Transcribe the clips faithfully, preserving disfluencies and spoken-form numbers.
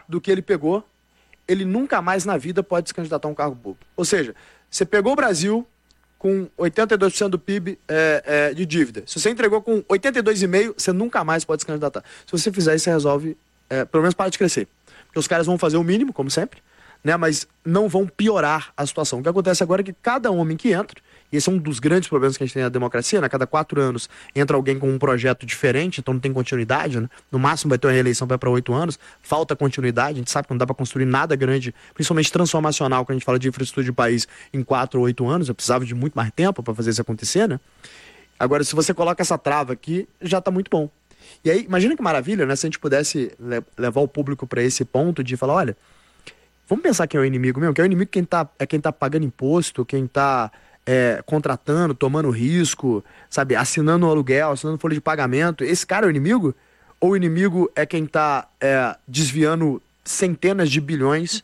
do que ele pegou, ele nunca mais na vida pode se candidatar a um cargo público. Ou seja, você pegou o Brasil com oitenta e dois por cento do P I B é, é, de dívida. Se você entregou com oitenta e dois vírgula cinco por cento, você nunca mais pode se candidatar. Se você fizer isso, você resolve, é, pelo menos para de crescer. Porque os caras vão fazer o mínimo, como sempre, né, mas não vão piorar a situação. O que acontece agora é que cada homem que entra, e esse é um dos grandes problemas que a gente tem na democracia, né? Cada quatro anos entra alguém com um projeto diferente, então não tem continuidade, né? No máximo vai ter uma reeleição, vai para oito anos, falta continuidade, a gente sabe que não dá para construir nada grande, principalmente transformacional, quando a gente fala de infraestrutura de país, em quatro ou oito anos, eu precisava de muito mais tempo para fazer isso acontecer, né? Agora, se você coloca essa trava aqui, já está muito bom. E aí, imagina que maravilha, né? Se a gente pudesse le- levar o público para esse ponto de falar, olha, vamos pensar quem é o inimigo mesmo, que é o inimigo quem tá, é quem tá pagando imposto, quem tá é, contratando, tomando risco, sabe, assinando um aluguel, assinando folha de pagamento. Esse cara é o inimigo? Ou o inimigo é quem tá é, desviando centenas de bilhões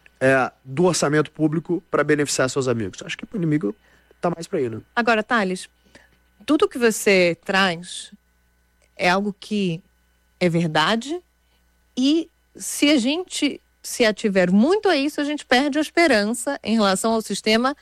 é, do orçamento público para beneficiar seus amigos? Acho que o inimigo tá mais para aí, né? Agora, Thales, tudo que você traz é algo que é verdade, e se a gente se ativer muito a isso, a gente perde a esperança em relação ao sistema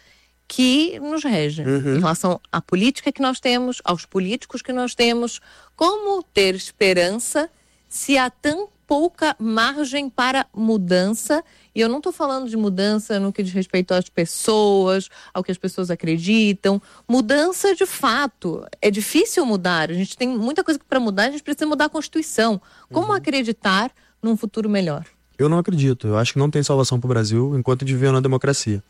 que nos rege, Uhum. em relação à política que nós temos, aos políticos que nós temos. Como ter esperança se há tão pouca margem para mudança? E eu não estou falando de mudança no que diz respeito às pessoas, ao que as pessoas acreditam. Mudança de fato. É difícil mudar. A gente tem muita coisa para mudar, a gente precisa mudar a Constituição. Como Uhum. acreditar num futuro melhor? Eu não acredito. Eu acho que não tem salvação para o Brasil enquanto viver na democracia.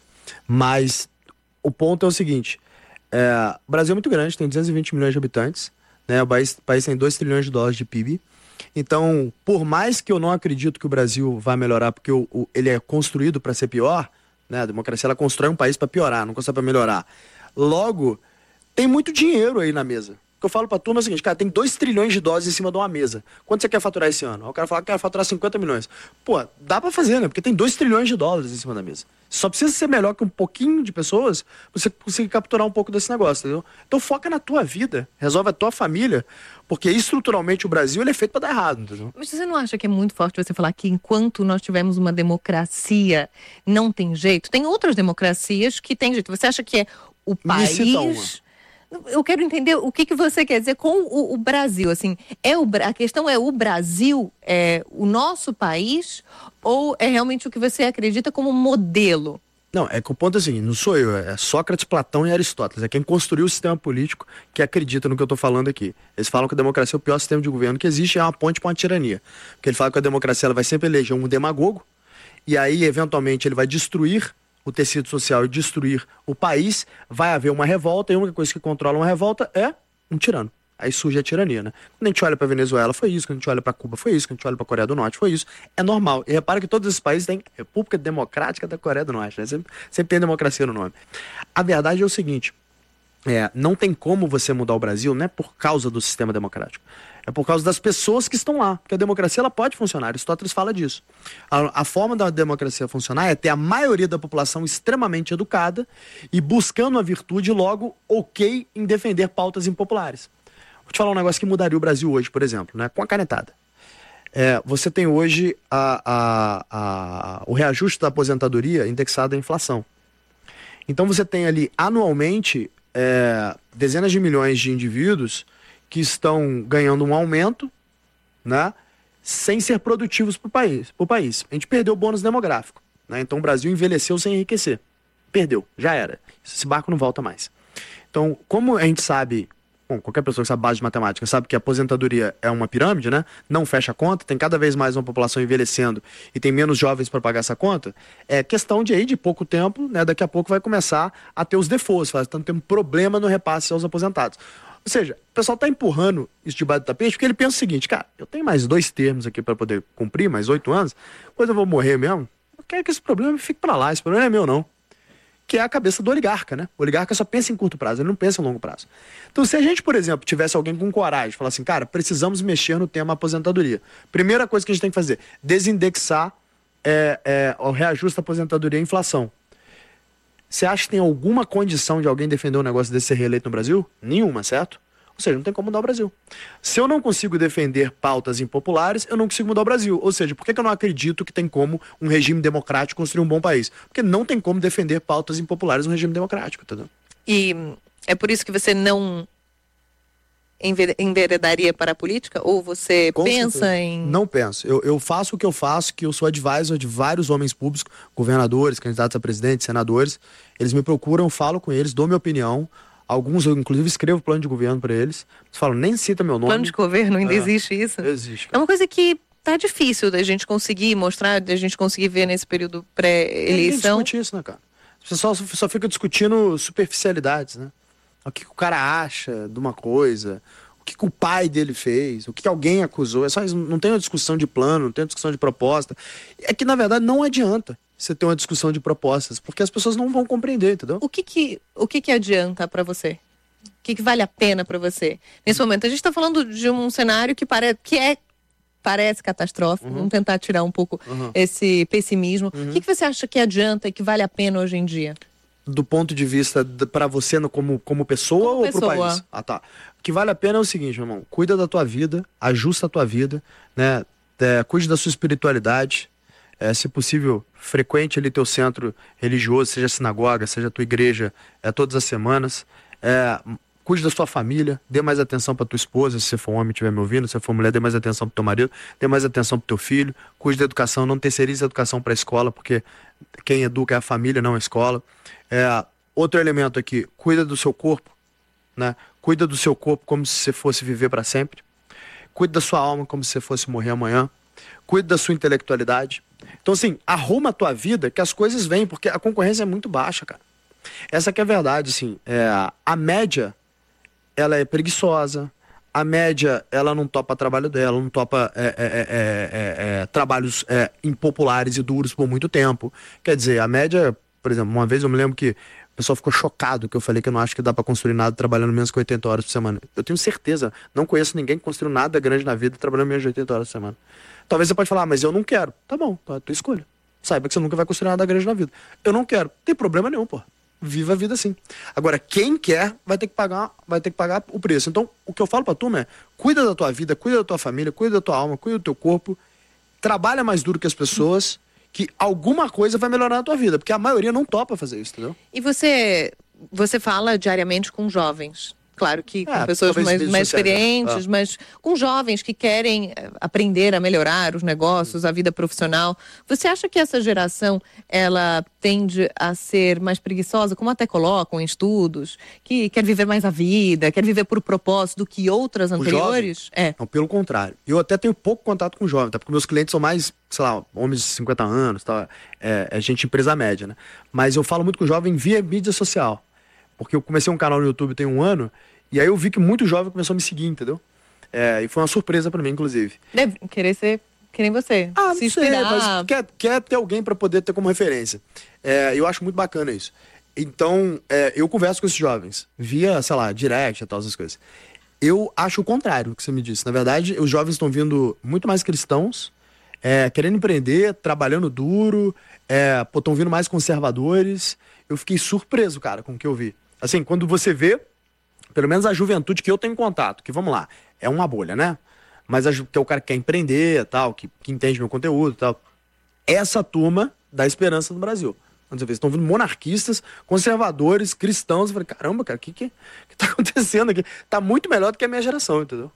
Mas o ponto é o seguinte. É, o Brasil é muito grande, tem duzentos e vinte milhões de habitantes. Né? O país, o país tem dois trilhões de dólares de P I B. Então, por mais que eu não acredito que o Brasil vai melhorar, porque o, o, ele é construído para ser pior, né? A democracia ela constrói um país para piorar, não constrói para melhorar. Logo, tem muito dinheiro aí na mesa. O que eu falo pra turma é o seguinte, cara, tem dois trilhões de dólares em cima de uma mesa. Quanto você quer faturar esse ano? Aí o cara fala que quer faturar cinquenta milhões. Pô, dá pra fazer, né? Porque tem dois trilhões de dólares em cima da mesa. Só precisa ser melhor que um pouquinho de pessoas pra você conseguir capturar um pouco desse negócio, entendeu? Então foca na tua vida, resolve a tua família, porque estruturalmente o Brasil ele é feito pra dar errado, entendeu? Mas você não acha que é muito forte você falar que enquanto nós tivermos uma democracia não tem jeito? Tem outras democracias que tem jeito. Você acha que é o Me cita uma. país... Eu quero entender o que, que você quer dizer com o, o Brasil, assim, é o, a questão é o Brasil, é o nosso país, ou é realmente o que você acredita como modelo? Não, é que o ponto é o seguinte, não sou eu, é Sócrates, Platão e Aristóteles, é quem construiu o sistema político que acredita no que eu estou falando aqui. Eles falam que a democracia é o pior sistema de governo que existe, é uma ponte para uma tirania. Porque ele fala que a democracia ela vai sempre eleger um demagogo, e aí, eventualmente, ele vai destruir o tecido social e destruir o país, vai haver uma revolta, e a única coisa que controla uma revolta é um tirano. Aí surge a tirania, né? Quando a gente olha pra Venezuela, foi isso. Quando a gente olha pra Cuba, foi isso. Quando a gente olha pra Coreia do Norte, foi isso. É normal. E repara que todos esses países têm República Democrática da Coreia do Norte, né? Sempre, sempre tem democracia no nome. A verdade é o seguinte, é, não tem como você mudar o Brasil, não é por causa do sistema democrático. É por causa das pessoas que estão lá. Porque a democracia ela pode funcionar. Aristóteles fala disso. A, a forma da democracia funcionar é ter a maioria da população extremamente educada e buscando a virtude logo ok em defender pautas impopulares. Vou te falar um negócio que mudaria o Brasil hoje, por exemplo, né? Com a canetada. É, você tem hoje a, a, a, o reajuste da aposentadoria indexado à inflação. Então você tem ali anualmente é, dezenas de milhões de indivíduos que estão ganhando um aumento, né, sem ser produtivos para o país, pro país. A gente perdeu o bônus demográfico, né? Então o Brasil envelheceu sem enriquecer. Perdeu, já era. Esse barco não volta mais. Então, como a gente sabe, bom, qualquer pessoa que sabe base de matemática sabe que a aposentadoria é uma pirâmide, né? Não fecha a conta, tem cada vez mais uma população envelhecendo e tem menos jovens para pagar essa conta. É questão de aí, de pouco tempo, né? Daqui a pouco vai começar a ter os defaults, estão tendo problema no repasse aos aposentados. Ou seja, o pessoal está empurrando isso debaixo do tapete porque ele pensa o seguinte, cara, eu tenho mais dois termos aqui para poder cumprir, mais oito anos, depois eu vou morrer mesmo. Eu quero que esse problema fique para lá, esse problema não é meu não. Que é a cabeça do oligarca, né? O oligarca só pensa em curto prazo, ele não pensa em longo prazo. Então, se a gente, por exemplo, tivesse alguém com coragem, falar assim, cara, precisamos mexer no tema aposentadoria. Primeira coisa que a gente tem que fazer, desindexar é, é, o reajuste da aposentadoria e a inflação. Você acha que tem alguma condição de alguém defender um negócio desse ser reeleito no Brasil? Nenhuma, certo? Ou seja, não tem como mudar o Brasil. Se eu não consigo defender pautas impopulares, eu não consigo mudar o Brasil. Ou seja, por que, que eu não acredito que tem como um regime democrático construir um bom país? Porque não tem como defender pautas impopulares no regime democrático, entendeu? E é por isso que você não enveredaria para a política? Ou você Com pensa certeza. em... Não penso. Eu, eu faço o que eu faço, que eu sou advisor de vários homens públicos, governadores, candidatos a presidente, senadores. Eles me procuram, eu falo com eles, dou minha opinião. Alguns eu, inclusive, escrevo plano de governo para eles. Eles falam, nem cita meu nome. Plano de governo, ainda é. existe isso? Existe. É uma coisa que tá difícil da gente conseguir mostrar, da gente conseguir ver nesse período pré-eleição. Ninguém discute isso, né, cara? Você só, só fica discutindo superficialidades, né? O que, que o cara acha de uma coisa, o que, que o pai dele fez, o que, que alguém acusou. É só isso, não tem uma discussão de plano, não tem uma discussão de proposta. É que, na verdade, não adianta você ter uma discussão de propostas, porque as pessoas não vão compreender, entendeu? O que que, o que, que adianta para você? O que, que vale a pena para você? Nesse momento, a gente está falando de um cenário que, pare... que é, parece catastrófico. Uhum. Vamos tentar tirar um pouco uhum. esse pessimismo. Uhum. O que, que você acha que adianta e que vale a pena hoje em dia? Do ponto de vista para você no, como, como pessoa como ou pessoa. pro país? Ah, tá. O que vale a pena é o seguinte, meu irmão. Cuida da tua vida, ajusta a tua vida, né? É, cuide da sua espiritualidade. É, se possível, frequente ali teu centro religioso, seja sinagoga, seja tua igreja, é, todas as semanas. É, cuide da sua família, dê mais atenção para tua esposa, se você for homem e estiver me ouvindo, se você for mulher, dê mais atenção para teu marido, dê mais atenção para teu filho, cuide da educação, não terceirize a educação para a escola, porque quem educa é a família, não a escola. É, outro elemento aqui, cuida do seu corpo, né? Cuida do seu corpo como se você fosse viver para sempre. Cuida da sua alma como se você fosse morrer amanhã. Cuida da sua intelectualidade. Então, assim, arruma a tua vida que as coisas vêm, porque a concorrência é muito baixa, cara. Essa que é a verdade, assim. É, a média, ela é preguiçosa. A média, ela não topa trabalho dela, não topa é, é, é, é, é, trabalhos é, impopulares e duros por muito tempo. Quer dizer, a média, por exemplo, uma vez eu me lembro que o pessoal ficou chocado que eu falei que eu não acho que dá pra construir nada trabalhando menos que oitenta horas por semana. Eu tenho certeza, não conheço ninguém que construiu nada grande na vida trabalhando menos de oitenta horas por semana. Talvez você pode falar, ah, mas eu não quero. Tá bom, tá a tua escolha. Saiba que você nunca vai construir nada grande na vida. Eu não quero. Não tem problema nenhum, pô. Viva a vida assim. Agora, quem quer vai ter que pagar, vai ter que pagar o preço. Então, o que eu falo pra turma é, cuida da tua vida, cuida da tua família, cuida da tua alma, cuida do teu corpo, trabalha mais duro que as pessoas, que alguma coisa vai melhorar na tua vida, porque a maioria não topa fazer isso, entendeu? E você, você fala diariamente com jovens? Claro que com é, pessoas mais, mais experientes, ah. mas com jovens que querem aprender a melhorar os negócios, a vida profissional. Você acha que essa geração, ela tende a ser mais preguiçosa, como até colocam em estudos, que quer viver mais a vida, quer viver por propósito do que outras anteriores? É. Não, pelo contrário. Eu até tenho pouco contato com jovens, tá? Porque meus clientes são mais, sei lá, homens de cinquenta anos, tá? é, é gente empresa média, né? Mas eu falo muito com jovem via mídia social. Porque eu comecei um canal no YouTube tem um ano, e aí eu vi que muito jovem começou a me seguir, entendeu? É, e foi uma surpresa pra mim, inclusive. Deve querer ser que nem você. Ah, se não sei, inspirar. mas quer, quer ter alguém pra poder ter como referência. É, eu acho muito bacana isso. Então, é, eu converso com esses jovens, via, sei lá, direct e tal, essas coisas. Eu acho o contrário do que você me disse. Na verdade, os jovens estão vindo muito mais cristãos, é, querendo empreender, trabalhando duro, é, estão vindo mais conservadores. Eu fiquei surpreso, cara, com o que eu vi. Assim, quando você vê, pelo menos a juventude que eu tenho contato, que vamos lá, é uma bolha, né? Mas a, que é o cara que quer empreender, tal, que, que entende meu conteúdo e tal. Essa turma dá esperança no Brasil. Quando você vê, estão vindo monarquistas, conservadores, cristãos. Eu falei, caramba, cara, o que, que, que tá acontecendo aqui? Tá muito melhor do que a minha geração, entendeu?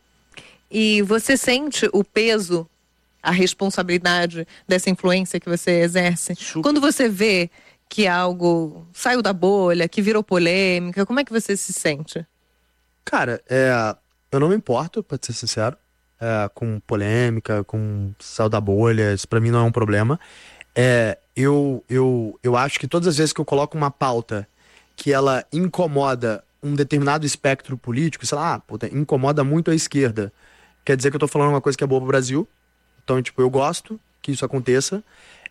E você sente o peso, a responsabilidade dessa influência que você exerce? Super. Quando você vê que algo saiu da bolha, que virou polêmica, como é que você se sente? Cara, é, eu não me importo, pra ser sincero, é, com polêmica, com saiu da bolha, isso pra mim não é um problema. É, eu, eu, eu acho que todas as vezes que eu coloco uma pauta que ela incomoda um determinado espectro político, sei lá, puta, incomoda muito a esquerda, quer dizer que eu tô falando uma coisa que é boa pro Brasil. Então, tipo, eu gosto que isso aconteça.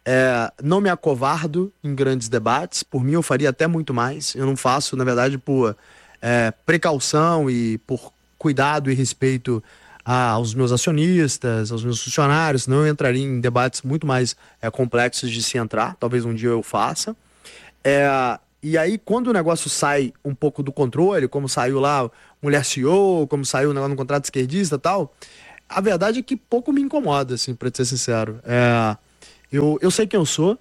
É, não me acovardo em grandes debates. Por mim eu faria até muito mais. Eu não faço, na verdade, por é, precaução e por cuidado e respeito a, aos meus acionistas, aos meus funcionários. Senão eu entraria em debates muito mais é, complexos de se entrar. Talvez um dia eu faça. É, e aí quando o negócio sai um pouco do controle, como saiu lá mulher C E O, como saiu o negócio no contrato esquerdista e tal. A verdade é que pouco me incomoda, assim, pra ser sincero. É, eu, eu sei quem eu sou.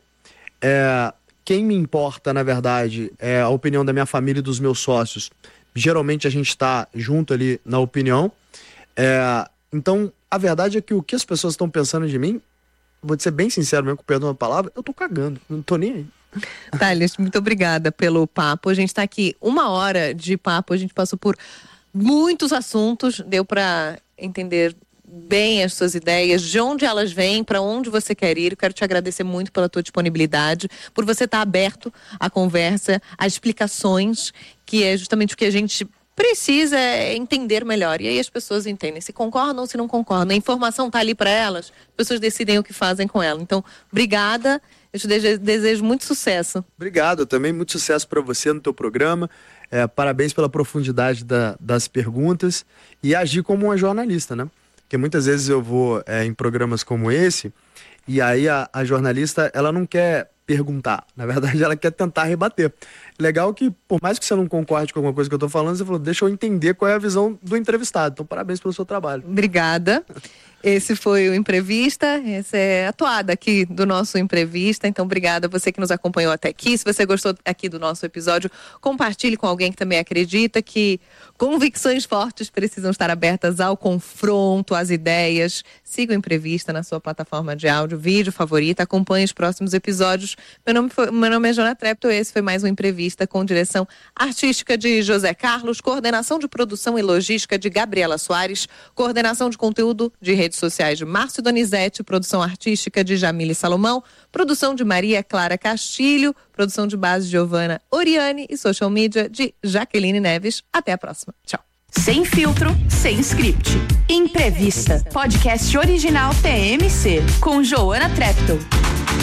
É, quem me importa, na verdade, é a opinião da minha família e dos meus sócios. Geralmente a gente tá junto ali na opinião. É, então, a verdade é que o que as pessoas estão pensando de mim, vou ser bem sincero mesmo, com perdão da palavra, eu tô cagando, não tô nem aí. Thales, muito obrigada pelo papo. A gente tá aqui uma hora de papo, a gente passou por muitos assuntos, deu para entender bem as suas ideias, de onde elas vêm, para onde você quer ir. Eu quero te agradecer muito pela tua disponibilidade, por você estar aberto à conversa, a explicações, que é justamente o que a gente precisa entender melhor. E aí as pessoas entendem se concordam ou se não concordam. A informação está ali para elas, as pessoas decidem o que fazem com ela. Então, obrigada. Eu te desejo muito sucesso. Obrigado, também muito sucesso para você no teu programa. É, parabéns pela profundidade da, das perguntas e agir como uma jornalista, né? Porque muitas vezes eu vou é, em programas como esse e aí a, a jornalista, ela não quer perguntar. Na verdade, ela quer tentar rebater. Legal que, por mais que você não concorde com alguma coisa que eu tô falando, você falou, deixa eu entender qual é a visão do entrevistado. Então, parabéns pelo seu trabalho. Obrigada. Esse foi o Imprevista, essa é a toada aqui do nosso Imprevista, então obrigada a você que nos acompanhou até aqui. Se você gostou aqui do nosso episódio, compartilhe com alguém que também acredita que convicções fortes precisam estar abertas ao confronto, às ideias. Siga o Imprevista na sua plataforma de áudio, vídeo favorita, acompanhe os próximos episódios. Meu nome, foi, meu nome é Joana Trepto, esse foi mais um Imprevista com direção artística de José Carlos, coordenação de produção e logística de Gabriela Soares, coordenação de conteúdo de redes sociais de Márcio Donizete, produção artística de Jamile Salomão, produção de Maria Clara Castilho, produção de base de Giovana Oriane e social media de Jaqueline Neves. Até a próxima. Tchau. Sem filtro, sem script. Imprevista, podcast original T M C, com Joana Trepto.